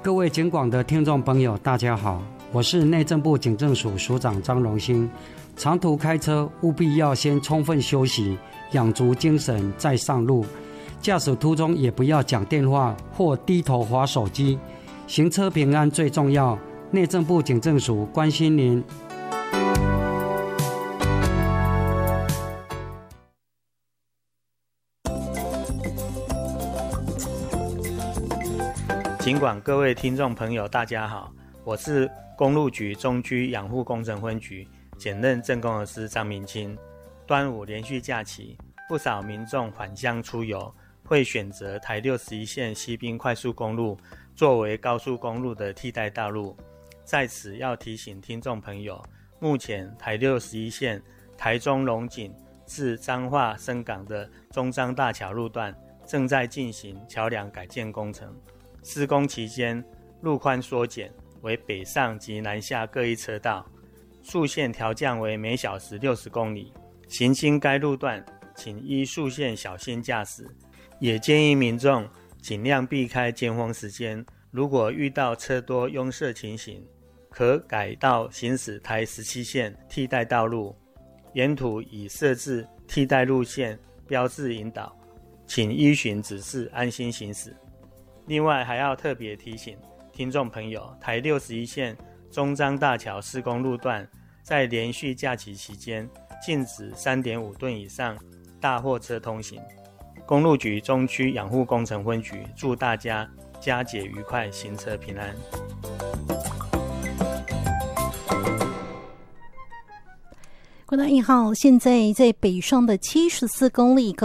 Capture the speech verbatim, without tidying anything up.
各位警广的听众朋友大家好，我是内政部警政署署长张荣兴。长途开车务必要先充分休息，养足精神再上路。驾驶途中也不要讲电话或低头滑手机，行车平安最重要。内政部警政署关心您。 警广各位听众朋友大家好，我是公路局中区养护工程分局简任正工程师张明清。端午连续假期，不少民众返乡出游，会选择台六十一线西滨快速公路作为高速公路的替代道路。在此要提醒听众朋友，目前台六十一线台中龙井至彰化深港的中彰大桥路段正在进行桥梁改建工程，施工期间路宽缩减为北上及南下各一车道，速限调降为每小时六十公里。行经该路段请依速限小心驾驶，也建议民众尽量避开尖峰时间，如果遇到车多拥塞情形，可改道行驶台十七线替代道路，沿途已设置替代路线标志引导，请依循指示安心行驶。另外还要特别提醒听众朋友，台六十一线中彰大桥施工路段在连续假期期间禁止 三点五吨以上大货车通行。公路局中区养护工程分局祝大家佳节愉快，行车平安。 国道一号现在在北上的七十四公里